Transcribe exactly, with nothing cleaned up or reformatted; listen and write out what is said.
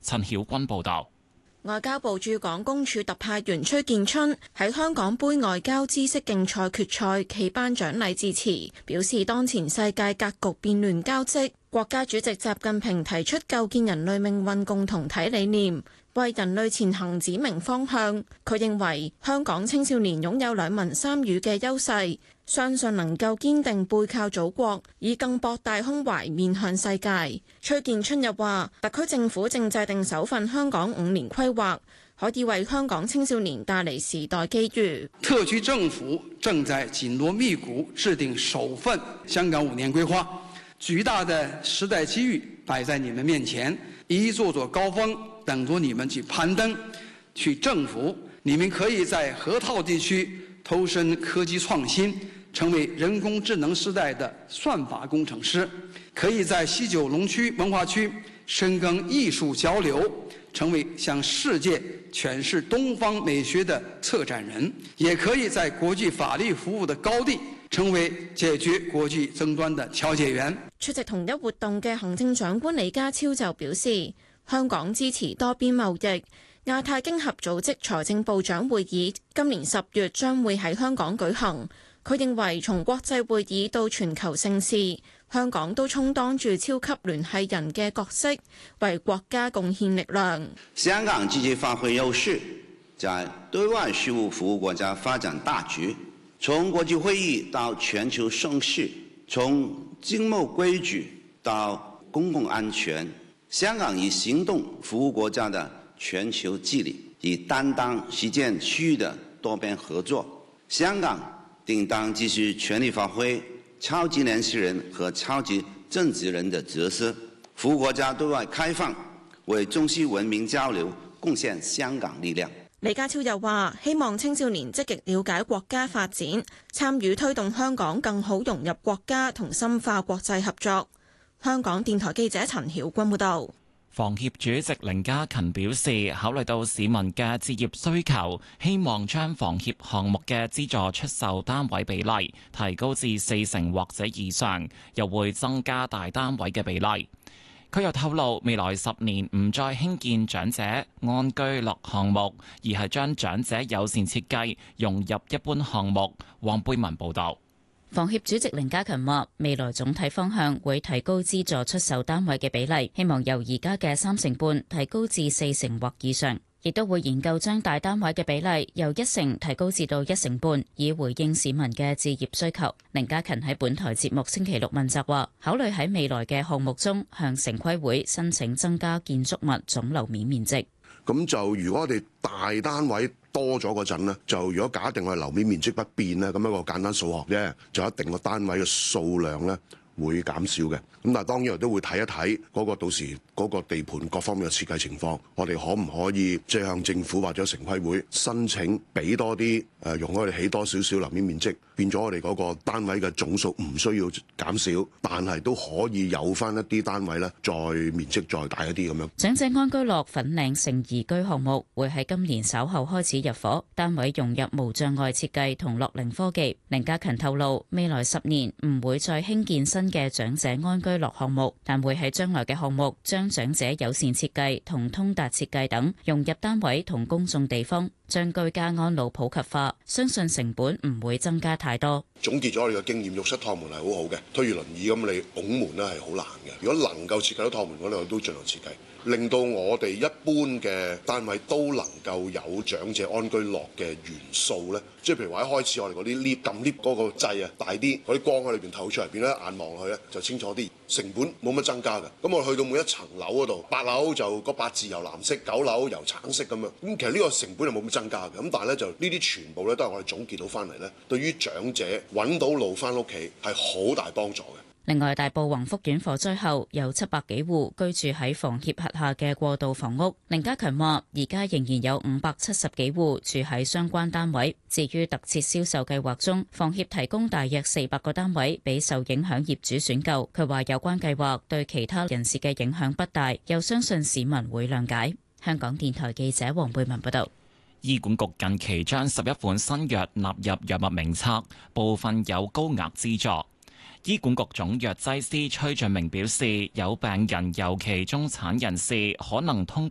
陳曉君報導。 外交部駐港公署特派員崔建春喺香港杯外交知識競賽決賽暨頒獎禮致辭，表示當前世界格局變亂交織，國家主席習近平提出構建人類命運共同體理念，為人類前行指明方向。佢認為香港青少年擁有兩文三語嘅優勢，相信能夠堅定背靠祖國，以更博大胸懷面向世界。崔建春又話，特區政府正制定首份香港五年規劃，可以為香港青少年帶嚟時代機遇。 特區政府正在緊鑼密鼓制定首份香港五年規劃，巨大的時代機遇擺在你們面前，一座座高峰等着你們去攀登、去征服。你們可以在河套地區投身科技創新，成為人工智能時代的算法工程師；可以在西九龍區文化區深耕藝術交流，成為向世界詮釋東方美學的策展人；也可以在國際法律服務的高地，成為解決國際爭端的調解員。 出席同一活動嘅行政長官李家超就表示，香港支持多邊貿易。亞太經合組織財政部長會議今年十月將會喺香港舉行。佢認為從國際會議到全球盛事，香港都充當住超級聯繫人嘅角色，為國家貢獻力量。 香港積極發揮優勢，在對外事務服務國家發展大局。從國際會議到全球盛事，從經貿規矩到公共安全，香港以行動服務國家的全球治理，以擔當實踐區域的多邊合作。香港定當繼續全力發揮超級聯繫人和超級政治人的角色，服務國家對外開放，為中西文明交流貢獻香港力量。 李家超又話，希望青少年積極了解國家發展，參與推動香港更好融入國家同深化國際合作。香港電台記者陳曉君報道。 房協主席凌家勤表示，考慮到市民嘅置業需求，希望將房協項目嘅資助出售單位比例提高至四成或者以上，又會增加大單位嘅比例。佢又透露，未來十年唔再興建長者安居樂項目，而係將長者友善設計融入一般項目。黃貝文報導。 房協主席凌家勤話，未來總體方向會提高資助出售單位嘅比例，希望由而家嘅三成半提高至四成或以上，亦都會研究將大單位嘅比例由一成提高至到一成半，以回應市民嘅置業需求。凌家勤喺本台節目星期六問責話，考慮喺未來嘅項目中向城規會申請增加建築物總樓面面積。 咁就如果我哋大單位多咗嗰陣呢，就如果假定我哋樓面面積不變呢，咁一個簡單數學啫，就一定個單位嘅數量呢會減少嘅。咁但係當然我都會睇一睇嗰個到時嗰個地盤各方面嘅設計情況，我哋可唔可以即係向政府或者城規會申請俾多啲誒，容許我哋起多少少樓面面積，變咗我哋嗰個單位嘅總數唔需要減少，但係都可以有翻一啲單位咧，再面積再大一啲咁樣。 長者安居樂粉嶺盛宜居項目會喺今年稍後開始入伙，單位融入無障礙設計同樂齡科技。凌家勤透露，未來十年唔會再興建新嘅長者安居樂項目，但會喺將來嘅項目將長者友善設計同通達設計等融入單位同公眾地方，將居家安老普及化，相信成本唔會增加太多。 總結咗我哋嘅經驗，浴室趟門係好好嘅，推住輪椅咁你拱門咧係好難嘅。如果能夠設計到趟門，我哋都盡量設計，令到我哋一般嘅單位都能夠有長者安居樂嘅元素咧。即係譬如話一開始我哋嗰啲 lift 撳 lift 嗰個掣啊大啲，嗰啲光喺裏邊透出嚟，變咗眼望落去咧就清楚啲，成本冇乜增加嘅。咁我去到每一層樓嗰度，八樓就個八字由藍色，九樓由橙色咁樣。咁其實呢個成本係冇乜增加嘅。咁但係咧就呢啲全部咧都係我哋總結到翻嚟咧，對於長者揾到路翻屋企係好大幫助嘅。 另外，大埔宏福苑火災後有七百幾戶居住喺房協轄下嘅過渡房屋。凌家勤話：而家仍然有五百七十幾戶住喺相關單位。至於特設銷售計劃中，房協提供大約四百個單位俾受影響業主選購。佢話有關計劃對其他人士嘅影響不大，又相信市民會諒解。香港電台記者黃貝文報道。 醫管局近期將十一款新藥納入藥物名冊，部分有高額資助。醫管局總藥劑師崔俊明表示，有病人尤其中產人士可能通